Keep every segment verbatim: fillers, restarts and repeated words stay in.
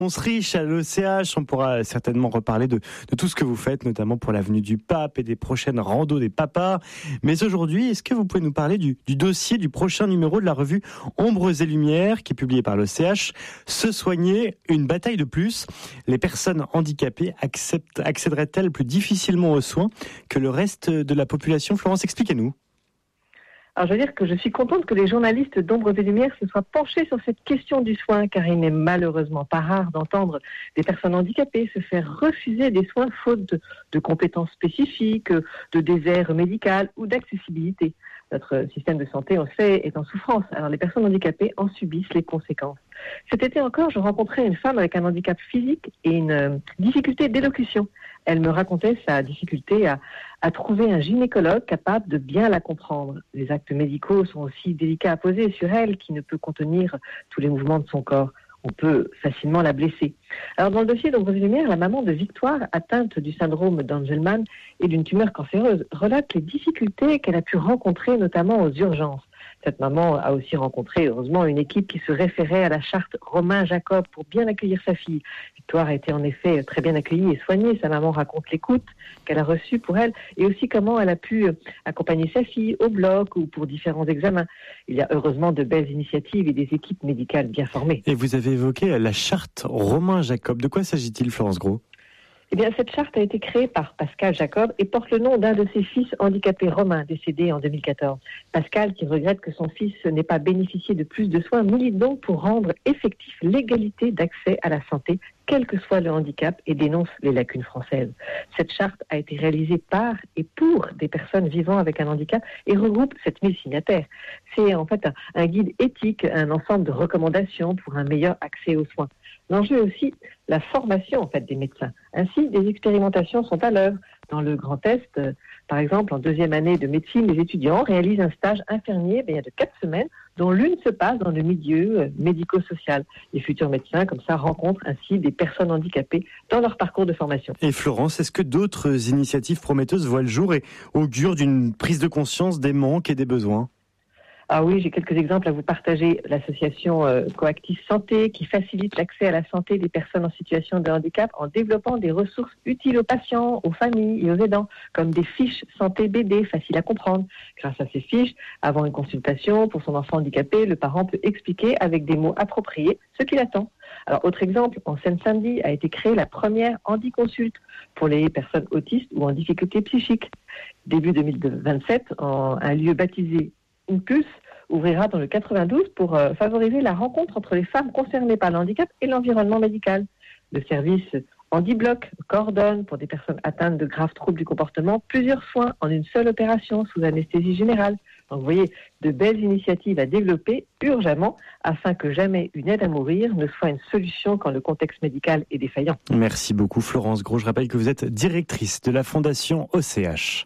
On se riche à l'E C H, on pourra certainement reparler de, de tout ce que vous faites, notamment pour l'avenue du Pape et des prochaines randos des papas. Mais aujourd'hui, est-ce que vous pouvez nous parler du, du dossier du prochain numéro de la revue Ombres et Lumières, qui est publié par l'E C H, Se soigner, une bataille de plus. Les personnes handicapées acceptent, accéderaient-elles plus difficilement aux soins que le reste de la population? Florence, expliquez-nous. Alors, je veux dire que je suis contente que les journalistes d'Ombres et Lumières se soient penchés sur cette question du soin, car il n'est malheureusement pas rare d'entendre des personnes handicapées se faire refuser des soins faute de, de compétences spécifiques, de désert médical ou d'accessibilité. Notre système de santé, on le sait, est en souffrance. Alors, les personnes handicapées en subissent les conséquences. Cet été encore, je rencontrais une femme avec un handicap physique et une euh, difficulté d'élocution. Elle me racontait sa difficulté à, à trouver un gynécologue capable de bien la comprendre. Les actes médicaux sont aussi délicats à poser sur elle, qui ne peut contenir tous les mouvements de son corps. On peut facilement la blesser. Alors, dans le dossier d'Ombres et Lumières, la maman de Victoire, atteinte du syndrome d'Angelman et d'une tumeur cancéreuse, relate les difficultés qu'elle a pu rencontrer, notamment aux urgences. Cette maman a aussi rencontré, heureusement, une équipe qui se référait à la charte Romain-Jacob pour bien accueillir sa fille. Victoire a été en effet très bien accueillie et soignée. Sa maman raconte l'écoute qu'elle a reçue pour elle et aussi comment elle a pu accompagner sa fille au bloc ou pour différents examens. Il y a heureusement de belles initiatives et des équipes médicales bien formées. Et vous avez évoqué la charte Romain-Jacob. De quoi s'agit-il, Florence Gros ? Eh bien, cette charte a été créée par Pascal Jacob et porte le nom d'un de ses fils handicapés romains, décédé en deux mille quatorze. Pascal, qui regrette que son fils n'ait pas bénéficié de plus de soins, milite donc pour rendre effectif l'égalité d'accès à la santé, quel que soit le handicap, et dénonce les lacunes françaises. Cette charte a été réalisée par et pour des personnes vivant avec un handicap et regroupe sept mille signataires. C'est en fait un, un guide éthique, un ensemble de recommandations pour un meilleur accès aux soins. L'enjeu est aussi la formation en fait des médecins. Ainsi, des expérimentations sont à l'œuvre. Dans le Grand Est, euh, par exemple, en deuxième année de médecine, les étudiants réalisent un stage infirmier ben, de quatre semaines, dont l'une se passe dans le milieu euh, médico-social. Les futurs médecins, comme ça, rencontrent ainsi des personnes handicapées dans leur parcours de formation. Et Florence, est-ce que d'autres initiatives prometteuses voient le jour et augurent d'une prise de conscience des manques et des besoins ? Ah oui, j'ai quelques exemples à vous partager. L'association euh, Coactis Santé qui facilite l'accès à la santé des personnes en situation de handicap en développant des ressources utiles aux patients, aux familles et aux aidants, comme des fiches santé bébé faciles à comprendre. Grâce à ces fiches, avant une consultation pour son enfant handicapé, le parent peut expliquer avec des mots appropriés ce qu'il attend. Alors, autre exemple, en Seine-Saint-Denis a été créée la première handiconsulte pour les personnes autistes ou en difficulté psychique. Début deux mille vingt-sept, en un lieu baptisé Impulse ouvrira dans le quatre-vingt-douze pour euh, favoriser la rencontre entre les femmes concernées par le handicap et l'environnement médical. Le service HandiBloc coordonne pour des personnes atteintes de graves troubles du comportement plusieurs soins en une seule opération sous anesthésie générale. Donc vous voyez, de belles initiatives à développer urgemment afin que jamais une aide à mourir ne soit une solution quand le contexte médical est défaillant. Merci beaucoup Florence Gros. Je rappelle que vous êtes directrice de la Fondation O C H.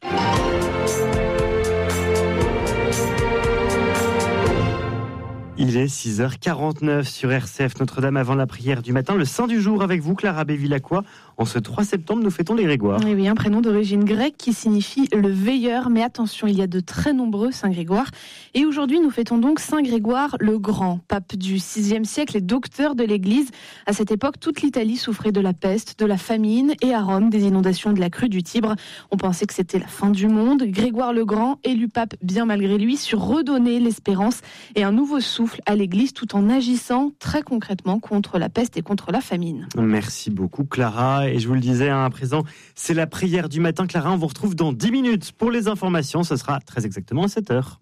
Il est six heures quarante-neuf sur R C F Notre-Dame avant la prière du matin. Le saint du jour avec vous, Clara Bévilacqua. En ce trois septembre, nous fêtons les Grégoire. Oui, oui, un prénom d'origine grecque qui signifie le veilleur. Mais attention, il y a de très nombreux saint Grégoire. Et aujourd'hui, nous fêtons donc saint Grégoire le Grand, pape du sixième siècle et docteur de l'Église. À cette époque, toute l'Italie souffrait de la peste, de la famine et à Rome, des inondations de la crue du Tibre. On pensait que c'était la fin du monde. Grégoire le Grand, élu pape bien malgré lui, sur redonner l'espérance et un nouveau souffle à l'Église tout en agissant très concrètement contre la peste et contre la famine. Merci beaucoup Clara. Et je vous le disais hein, à présent, c'est la prière du matin. Clara, on vous retrouve dans dix minutes pour les informations. Ce sera très exactement à sept heures.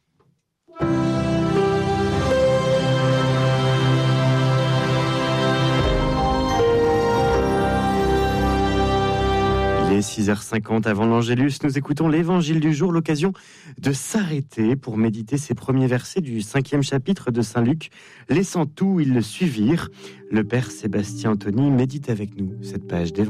Il est six heures cinquante avant l'Angélus. Nous écoutons l'évangile du jour, l'occasion de s'arrêter pour méditer ces premiers versets du cinquième chapitre de Saint Luc. Laissant tout, ils le suivirent. Le père Sébastien Anthony médite avec nous cette page d'évangile.